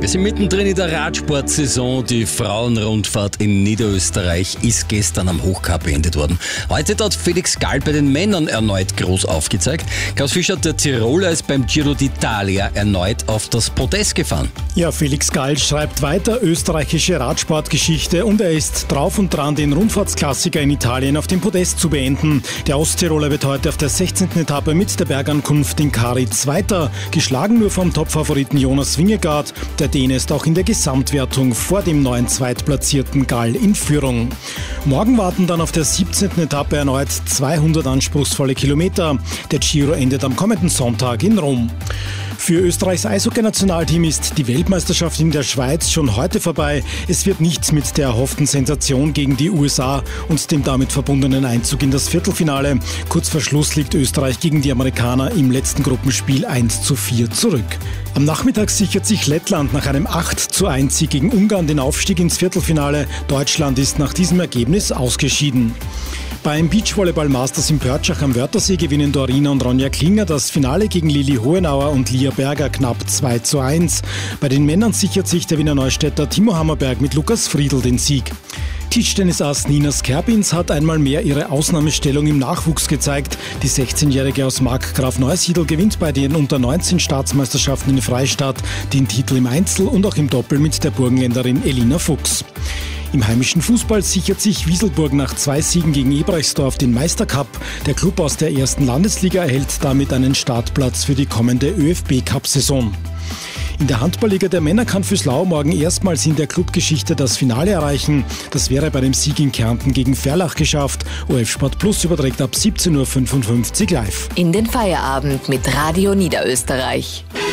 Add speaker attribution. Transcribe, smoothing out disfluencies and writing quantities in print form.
Speaker 1: Wir sind mittendrin in der Radsportsaison. Die Frauenrundfahrt in Niederösterreich ist gestern am Hochkap beendet worden. Heute hat Felix Gall bei den Männern erneut groß aufgezeigt. Klaus Fischer, der Tiroler, ist beim Giro d'Italia erneut auf das Podest gefahren.
Speaker 2: Ja, Felix Gall schreibt weiter österreichische Radsportgeschichte und er ist drauf und dran, den Rundfahrtsklassiker in Italien auf dem Podest zu beenden. Der Osttiroler wird heute auf der 16. Etappe mit der Bergankunft in Kari Zweiter, geschlagen nur vom Topfavoriten Jonas Vingegaard. Der Däne ist auch in der Gesamtwertung vor dem neuen zweitplatzierten Gall in Führung. Morgen warten dann auf der 17. Etappe erneut 200 anspruchsvolle Kilometer. Der Giro endet am kommenden Sonntag in Rom. Für Österreichs Eishockey-Nationalteam ist die Weltmeisterschaft in der Schweiz schon heute vorbei. Es wird nichts mit der erhofften Sensation gegen die USA und dem damit verbundenen Einzug in das Viertelfinale. Kurz vor Schluss liegt Österreich gegen die Amerikaner im letzten Gruppenspiel 1:4 zurück. Am Nachmittag sichert sich Lettland nach einem 8:1 gegen Ungarn den Aufstieg ins Viertelfinale. Deutschland ist nach diesem Ergebnis ausgeschieden. Beim Beachvolleyball-Masters in Pörtschach am Wörthersee gewinnen Dorina und Ronja Klinger das Finale gegen Lili Hohenauer und Lia Berger knapp 2:1. Bei den Männern sichert sich der Wiener Neustädter Timo Hammerberg mit Lukas Friedl den Sieg. Tischtennisass Nina Skerbins hat einmal mehr ihre Ausnahmestellung im Nachwuchs gezeigt. Die 16-Jährige aus Markgraf Neusiedl gewinnt bei den Unter-19 Staatsmeisterschaften in Freistadt den Titel im Einzel und auch im Doppel mit der Burgenländerin Elina Fuchs. Im heimischen Fußball sichert sich Wieselburg nach 2 Siegen gegen Ebrechtsdorf den Meistercup. Der Klub aus der ersten Landesliga erhält damit einen Startplatz für die kommende ÖFB-Cup-Saison. In der Handballliga der Männer kann Füßlau morgen erstmals in der Clubgeschichte das Finale erreichen. Das wäre bei dem Sieg in Kärnten gegen Ferlach geschafft. OF Sport Plus überträgt ab 17:55 Uhr live.
Speaker 3: In den Feierabend mit Radio Niederösterreich.